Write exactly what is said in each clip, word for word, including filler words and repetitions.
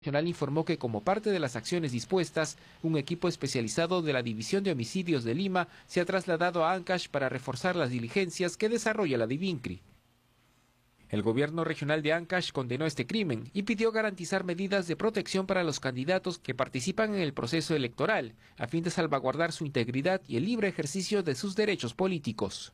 Nacional informó que como parte de las acciones dispuestas, un equipo especializado de la División de Homicidios de Lima se ha trasladado a Ancash para reforzar las diligencias que desarrolla la DIVINCRI. El gobierno regional de Ancash condenó este crimen y pidió garantizar medidas de protección para los candidatos que participan en el proceso electoral, a fin de salvaguardar su integridad y el libre ejercicio de sus derechos políticos.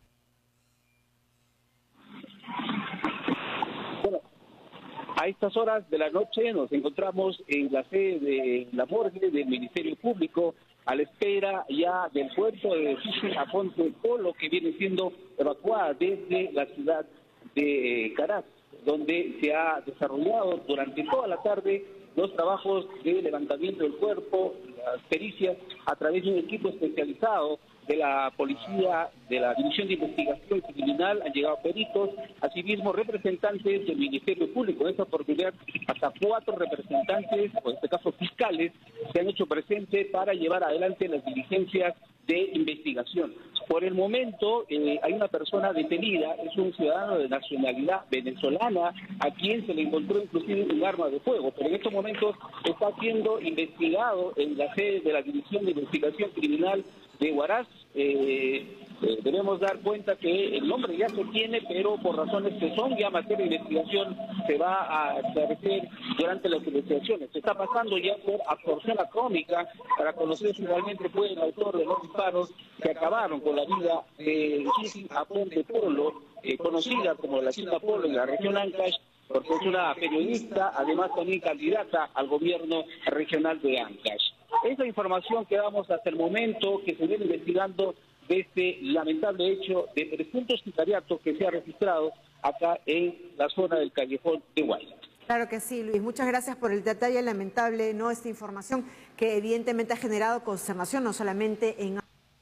A estas horas de la noche nos encontramos en la sede de la morgue del Ministerio Público a la espera ya del puerto de Susi Aponte Polo, que viene siendo evacuada desde la ciudad de Caraz, donde se ha desarrollado durante toda la tarde los trabajos de levantamiento del cuerpo, las pericias, a través de un equipo especializado de la policía, de la División de Investigación Criminal. Han llegado peritos, asimismo representantes del Ministerio Público. En esta oportunidad, hasta cuatro representantes, o en este caso fiscales, se han hecho presentes para llevar adelante las diligencias de investigación. Por el momento, eh, hay una persona detenida, es un ciudadano de nacionalidad venezolana, a quien se le encontró inclusive un arma de fuego, pero en estos momentos está siendo investigado en la sede de la División de Investigación Criminal de Huaraz. Eh, eh, debemos dar cuenta que el nombre ya se tiene, pero por razones que son ya materia de investigación se va a esclarecer durante las investigaciones. Se está pasando ya por absorción acrómica para conocer si realmente fue el autor de los disparos que acabaron con la vida de Susi Aponte Polo, eh, conocida como la Cinta Polo en la región Ancash, porque es una periodista, además también candidata al gobierno regional de Ancash. Esa información que damos hasta el momento, que se viene investigando de este lamentable hecho de presunto sicariato que se ha registrado acá en la zona del callejón de Guaya. Claro que sí, Luis. Muchas gracias por el detalle lamentable, no esta información que evidentemente ha generado consternación, no solamente en...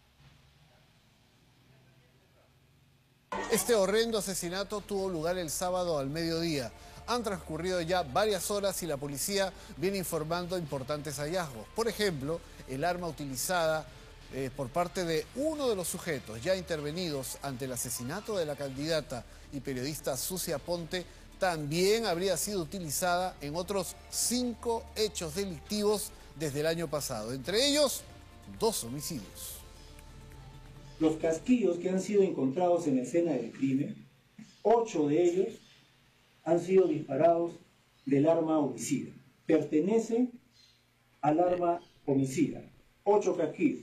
Este horrendo asesinato tuvo lugar el sábado al mediodía. Han transcurrido ya varias horas y la policía viene informando importantes hallazgos. Por ejemplo, el arma utilizada eh, por parte de uno de los sujetos ya intervenidos ante el asesinato de la candidata y periodista Susi Aponte también habría sido utilizada en otros cinco hechos delictivos desde el año pasado. Entre ellos, dos homicidios. Los casquillos que han sido encontrados en la escena del crimen, ocho de ellos han sido disparados del arma homicida. Pertenecen al arma homicida. Ocho casquillos.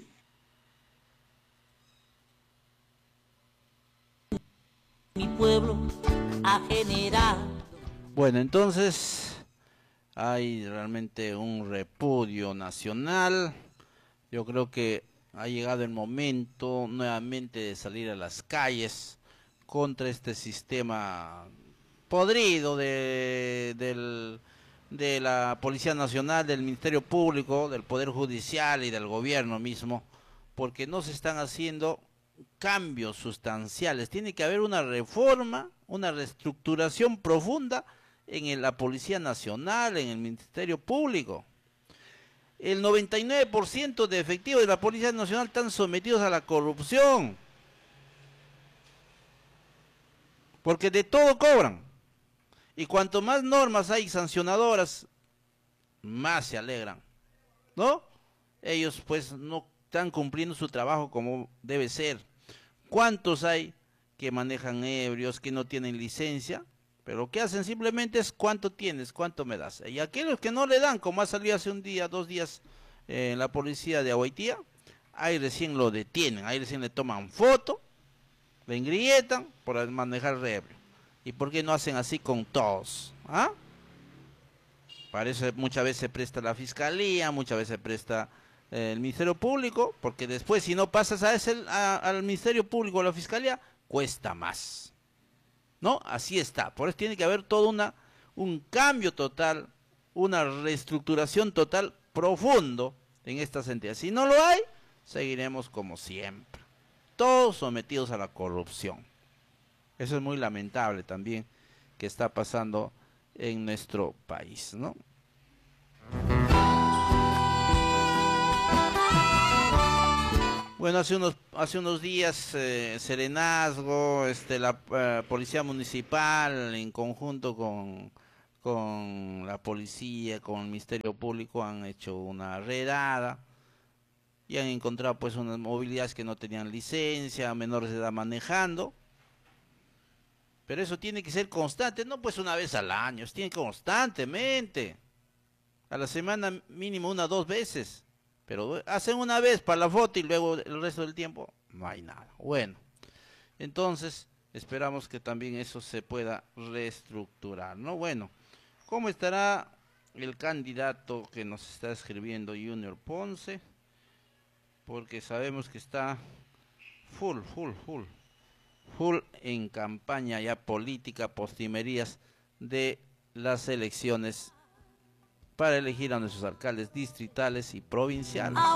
Mi pueblo ha generado. Bueno, entonces hay realmente un repudio nacional. Yo creo que ha llegado el momento nuevamente de salir a las calles contra este sistema podrido de, del, de la Policía Nacional, del Ministerio Público, del Poder Judicial y del gobierno mismo, porque no se están haciendo cambios sustanciales. Tiene que haber una reforma, una reestructuración profunda en la Policía Nacional, en el Ministerio Público. El noventa y nueve por ciento de efectivos de la Policía Nacional están sometidos a la corrupción, porque de todo cobran. Y cuanto más normas hay sancionadoras, más se alegran, ¿no? Ellos pues no están cumpliendo su trabajo como debe ser. ¿Cuántos hay que manejan ebrios, que no tienen licencia? Pero lo que hacen simplemente es cuánto tienes, cuánto me das. Y aquellos que no le dan, como ha salido hace un día, dos días en eh, la policía de Aguaitía, ahí recién lo detienen, ahí recién le toman foto, le engrietan por manejar ebrio. ¿Y por qué no hacen así con todos? ¿Ah? Para eso muchas veces presta la fiscalía, muchas veces presta eh, el Ministerio Público, porque después si no pasas a ese, a, al Ministerio Público o a la fiscalía, cuesta más. ¿No? Así está. Por eso tiene que haber todo una, un cambio total, una reestructuración total profundo en estas entidades. Si no lo hay, seguiremos como siempre, todos sometidos a la corrupción. Eso es muy lamentable también que está pasando en nuestro país, ¿no? Bueno, hace unos hace unos días eh, Serenazgo, este, la uh, Policía Municipal en conjunto con, con la policía, con el Ministerio Público, han hecho una redada y han encontrado pues unas movilidades que no tenían licencia, menores de edad manejando. Pero eso tiene que ser constante, no pues una vez al año, tiene constantemente. A la semana mínimo una o dos veces. Pero hacen una vez para la foto y luego el resto del tiempo no hay nada. Bueno, entonces esperamos que también eso se pueda reestructurar, ¿no? Bueno, ¿cómo estará el candidato que nos está escribiendo Junior Ponce? Porque sabemos que está full, full, full. full en campaña ya política, postrimerías de las elecciones para elegir a nuestros alcaldes distritales y provinciales.